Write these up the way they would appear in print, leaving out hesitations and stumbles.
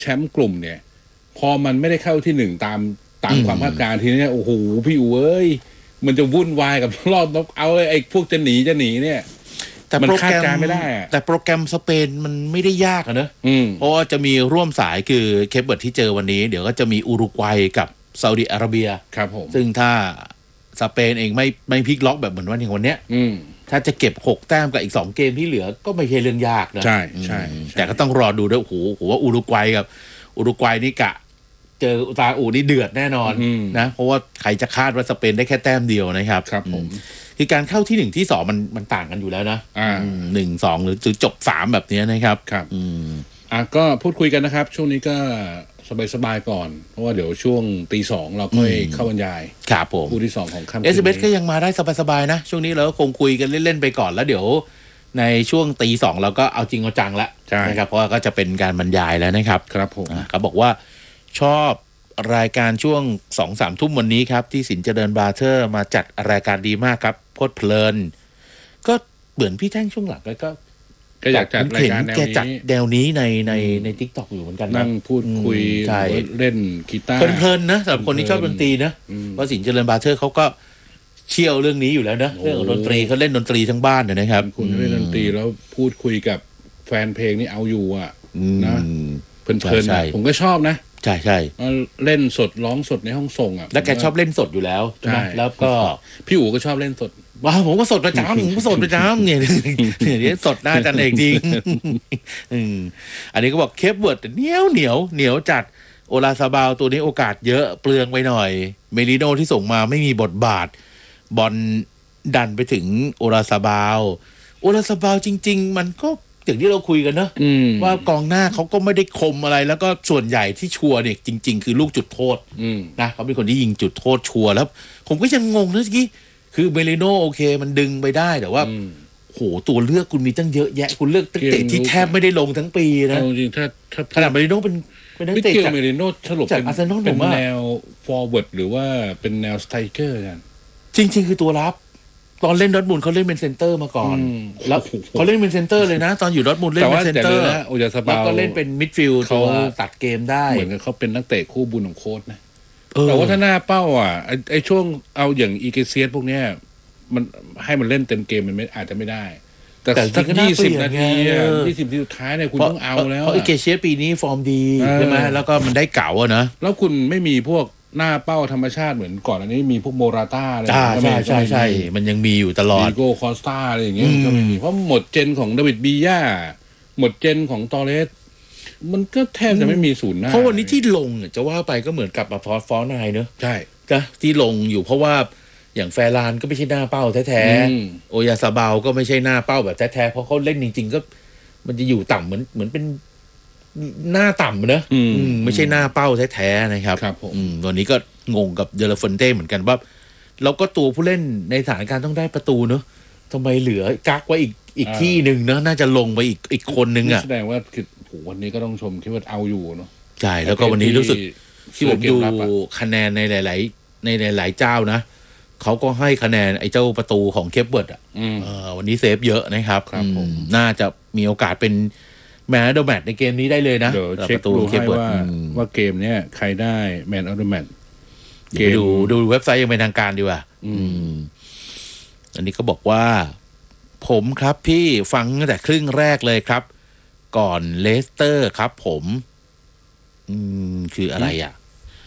แชมป์กลุ่มเนี่ยพอมันไม่ได้เข้าที่หนึ่งตามความคาดการณ์ทีนี้โอ้โหพี่อู๋เอ้ยมันจะวุ่นวายกับรอบน็อกเอาท์ไอ้พวกจะหนีเนี่ยแต่มันโปรคาดแกรมการณ์ไม่ได้แต่โปรแกรมสเปนมันไม่ได้ยากอะเนอะเพราะว่าจะมีร่วมสายคือเคปเวิร์ดที่เจอวันนี้เดี๋ยวก็จะมีอุรุกวัยกับซาอุดิอาระเบียครับผมซึ่งถ้าสเปนเองไม่พลิกล็อกแบบเหมือนวันเนี้ยถ้าจะเก็บ6แต้มกับอีก2เกมที่เหลือก็ไม่ใช่เรื่องยากนะใช่แต่ก็ต้องรอดูด้วยโอ้โหว่าอุรุกวัยนี่กะเจอซาอุนี่เดือดแน่นอนนะเพราะว่าใครจะคาดว่าสเปนได้แค่แต้มเดียวนะครับครับผมคือการเข้าที่1ที่2มันต่างกันอยู่แล้วนะ1-2หรือจบ3แบบนี้นะครับครับก็พูดคุยกันนะครับช่วงนี้ก็สบายๆก่อนเพราะว่าเดี๋ยวช่วงตี 2เราค่อยเข้าบรรยายครับผมคู่ที่2ของค่ำเอสเบสก็ยังมาได้สบายๆนะช่วงนี้เราก็คงคุยกันเล่นๆไปก่อนแล้วเดี๋ยวในช่วงตี 2เราก็เอาจริงเอาจังแล้วนะครับเพราะว่าก็จะเป็นการบรรยายแล้วนะครับครับผมเขาบอกว่าชอบรายการช่วง 2-3 ทุ่มวันนี้ครับที่สินเจริญบราเธอร์มาจัดรายการดีมากครับโคตรเพลินก็เหมือนพี่แท่งช่วงหลังก็อยากจัดรายการแนวนี้ใน TikTok อยู่เหมือนกันนั่งพูดคุยเล่นกีตาร์เพลินๆนะสำหรับคนที่ชอบดนตรีนะเพราะสินเจริญบราเธอร์เขาก็เชี่ยวเรื่องนี้อยู่แล้วนะเรื่องของดนตรีเขาเล่นดนตรีทั้งบ้านนะครับคุณเล่นดนตรีแล้วพูดคุยกับแฟนเพลงนี่เอาอยู่อ่ะนะเพลินๆผมก็ชอบนะใช่เล่นสดร้องสดในห้องส่งอ่ะแล้วแกชอบเล่นสดอยู่แล้วใช่ไหมแล้วก็พี่อู๋ก็ชอบเล่นสดว้าผมก็สดประจำผมก็สดประจำเนี่ยสดหน้าจันเองจริงอันนี้ก็บอกเคปเวิร์ดเหนียวจัดโอลาซาบาวตัวนี้โอกาสเยอะเปลืองไปหน่อยเมลิโนที่ส่งมาไม่มีบทบาทบอลดันไปถึงโอลาซาบาวจริงๆมันก็อย่างที่เราคุยกันเนอะว่ากองหน้าเขาก็ไม่ได้คมอะไรแล้วก็ส่วนใหญ่ที่ชัวร์เนี่ยจริงๆคือลูกจุดโทษนะเขาเป็นคนที่ยิงจุดโทษชัวร์แล้วผมก็ยังงงนะทีคือเมลิโนโอเคมันดึงไปได้แต่ว่าโหตัวเลือกคุณมีตั้งเยอะแยะคุณเลือกตั้งเตะที่แทบไม่ได้ลงทั้งปีนะจริงถ้าขนาดเมลิโนเป็นนักเตะจากเมลิโนสรุปเป็นแนวฟอร์เวิร์ดหรือว่าเป็นแนวสไตรเกอร์กันจริงๆคือตัวรับตอนเล่นดอร์ทมุนด์เขาเล่นเป็นเซนเตอร์มาก่อนแล้วเขาเล่นเป็นเซนเตอร์เลยนะตอนอยู่ดอร์ทมุนด์เล่นเป็นเซนเตอร์แล้วก็เล่นเป็นมิดฟิลด์ตัวตัดเกมได้เหมือนกับเขาเป็นนักเตะคู่บุญของโค้ชนะแต่ว่าถ้าหน้าเป้าอ่ะไอช่วงเอาอย่างอีเกเซียสพวกเนี้ยมันให้มันเล่นเต็มเกมมันไม่อาจจะไม่ได้แต่สัก20 นาที20 นาทีสุดท้ายเนี่ยคุณต้องเอาแล้วเพราะอีเกเซียสปีนี้ฟอร์มดีใช่ไหมแล้วก็มันได้เก๋าอะนะแล้วคุณไม่มีพวกหน้าเป้าธรรมชาติเหมือนก่อนอันนี้มีพวกโมราต้าอะไรใช่มันยังมีอยู่ตลอดดิโก้คอสตาอะไรอย่างเงี้ยก็ไม่มีเพราะหมดเจนของเดวิดบีย่าหมดเจนของตอเรสมันก็แทบจะไม่มีศูนย์หน้าเพราะวันนี้ที่ลงจะว่าไปก็เหมือนกับมาฟอร์นายเนอะใช่นะที่ลงอยู่เพราะว่าอย่างแฟร์ลานก็ไม่ใช่หน้าเป้าแท้ๆโอยาซาบาวก็ไม่ใช่หน้าเป้าแบบแท้ๆเพราะเขาเล่นจริงๆก็มันจะอยู่ต่ำเหมือนเป็นหน้าต่ำนะไม่ใช่หน้าเป้าแท้ๆนะครับวันนี้ก็งงกับเดลฟอนเต้เหมือนกันว่าเราก็ตัวผู้เล่นในสถานการณ์ต้องได้ประตูเนอะทำไมเหลือกักไว้อีกที่หนึ่งเนอะน่าจะลงไปอีกคนนึงอ่ะแสดงว่าคือวันนี้ก็ต้องชมคิดว่าเอาอยู่เนาะใช่แล้วก็วันนี้รู้สึกที่ผมดูคะแนนในหลายเจ้านะเขาก็ให้คะแนนไอ้เจ้าประตูของเคปเวิร์ดอ่ะวันนี้เซฟเยอะนะครับน่าจะมีโอกาสเป็นแมนออฟเดอะแมตช์ในเกมนี้ได้เลยนะประตูเคปเวิร์ดว่าเกมเนี้ยใครได้แมนออฟเดอะแมตช์ดูเว็บไซต์ยังเป็นทางการดีกว่าอันนี้ก็บอกว่าผมครับพี่ฟังตั้งแต่ครึ่งแรกเลยครับก่อนเลสเตอร์ครับผมคืออะไรอ่ะ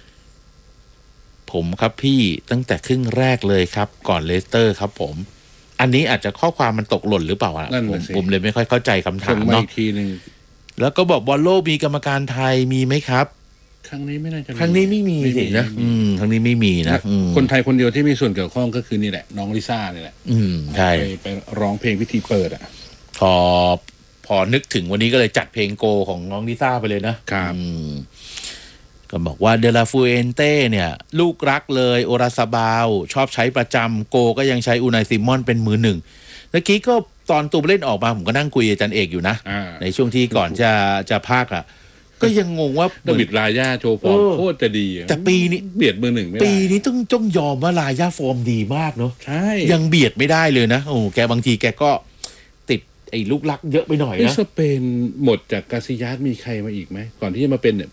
ผมครับพี่ตั้งแต่ครึ่งแรกเลยครับก่อนเลสเตอร์ครับผมอันนี้อาจจะข้อความมันตกหล่นหรือเปล่าอ่ะผมเลยไม่ค่อยเข้าใจคำถามเนาะแล้วก็บอกบอลโลกมีกรรมการไทยมีไหมครับครั้งนี้ไม่น่าจะครั้งนี้ไม่มีสินะครั้งนี้ไม่มีนะคนไทยคนเดียวที่มีส่วนเกี่ยวข้องก็คือนี่แหละน้องลิซ่านี่แหละใช่ไปร้องเพลงพิธีเปิดอ่ะพอนึกถึงวันนี้ก็เลยจัดเพลงโกของน้องลิซ่าไปเลยนะครับก็บอกว่าเดลาฟูเอนเต้เนี่ยลูกรักเลยโอราซาบาวชอบใช้ประจำโกก็ยังใช้อูไนซิมอนเป็นมือหนึ่งเมื่อกี้ก็ตอนตัวเล่นออกมาผมก็นั่งคุยกับอาจารย์เอกอยู่นะในช่วงที่ก่อนจะพากอ่ะก็ยังงงว่าดาวิดลาย่าโชว์ฟอร์มโคตรจะดีแต่ปีนี้เบียดมือหนึ่งไม่ได้ปีนี้ต้องยอมว่าลาย่าฟอร์มดีมากเนาะใช่ยังเบียดไม่ได้เลยนะโอ้แกบางทีแกก็ติดลูกลักเยอะไปหน่อยไม่นะสเปนหมดจากกาซิยัสมีใครมาอีกไหมก่อนที่จะมาเป็นเนี่ย